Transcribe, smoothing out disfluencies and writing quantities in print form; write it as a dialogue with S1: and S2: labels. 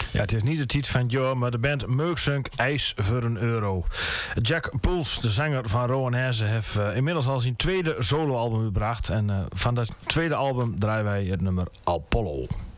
S1: Ja, het is niet de titel van het jaar, maar de band Merksunk IJs voor €1. Jack Poels, de zanger van Rowan Herzen, heeft inmiddels al zijn tweede soloalbum gebracht. En van dat tweede album draaien wij het nummer Apollo.